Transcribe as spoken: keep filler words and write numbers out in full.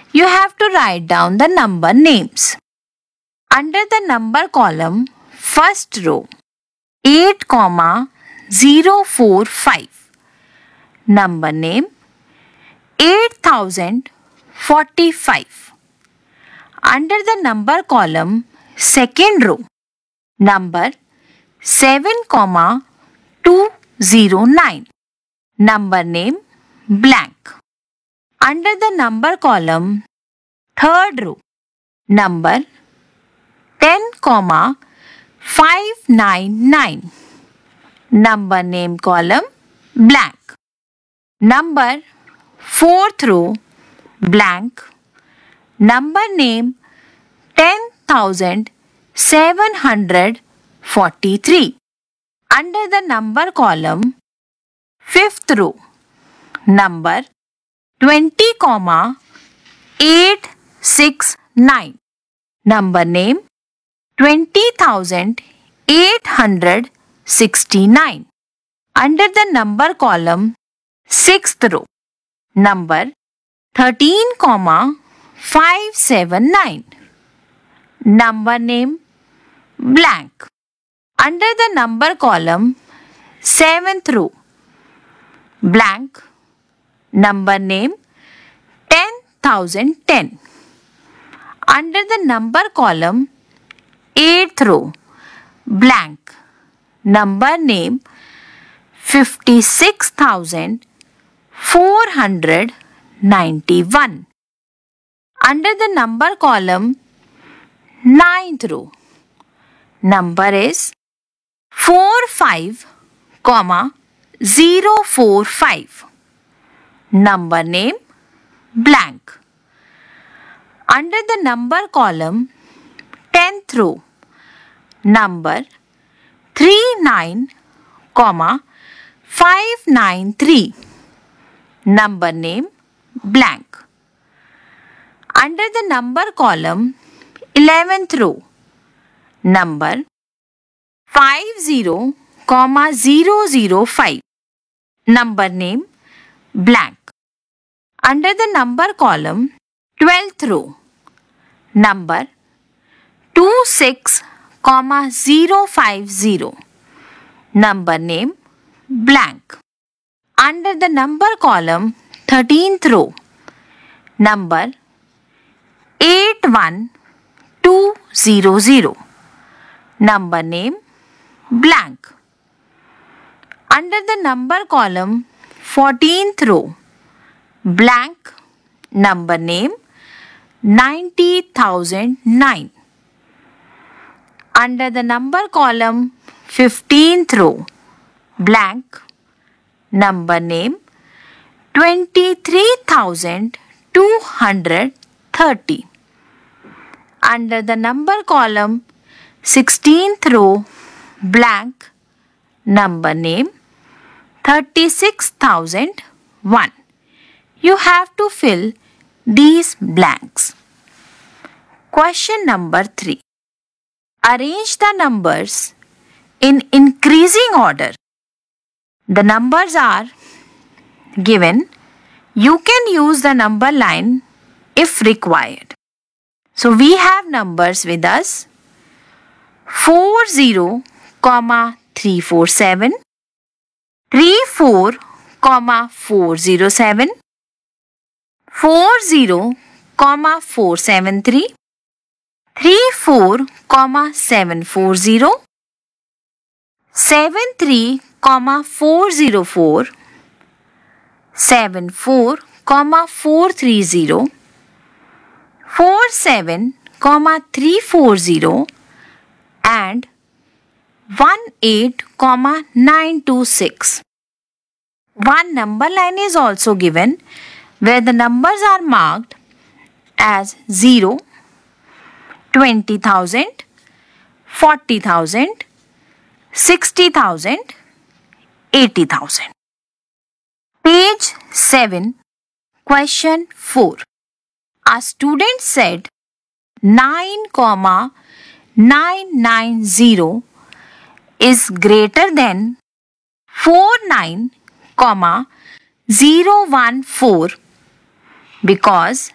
You have to write down the number names. Under the number column, first row, eight, zero four five. Number name, eight thousand forty-five. Under the number column, second row, number seven, two zero nine. Number name, blank. Under the number column, third row, number ten, five nine nine. Number name column, blank. Number fourth row, blank. Number name, ten thousand seven hundred forty-three. Under the number column, fifth row, number twenty, eight six nine. Number name, twenty thousand eight hundred sixty-nine. Under the number column, sixth row, number thirteen, five seven nine. Number name, blank. Under the number column, seventh row, blank. Number name, ten thousand ten. Under the number column, eighth row, blank. Number name, fifty-six thousand four hundred ninety-one. Under the number column, ninth row, number is four five, zero four five. Number name, blank. Under the number column, tenth row, number three nine, five nine three. Number name, blank. Under the number column, eleventh row, number five zero, zero zero five. Number name, blank. Under the number column, twelfth row, number two six, zero five zero. Number name, blank. Under the number column, thirteenth row, number eight one two zero zero. Number name, blank. Under the number column, fourteenth row, blank. Number name, ninety thousand nine. Under the number column, fifteenth row, blank. Number name, twenty-three thousand two hundred thirty. Under the number column, sixteenth row, blank. Number name, thirty-six thousand one. You have to fill these blanks. Question number three. Arrange the numbers in increasing order. The numbers are given. You can use the number line if required. So we have numbers with us four zero, three four seven, three four, four zero seven, four zero, four seven three, three four, seven four zero, seven three, four zero four, seven four, four three zero, four seven, three four zero and one eight, nine two six. One number line is also given where the numbers are marked as zero, twenty thousand, forty thousand, sixty thousand, eighty thousand. Page seven, question four. A student said nine, nine nine zero is greater than four nine, zero one four because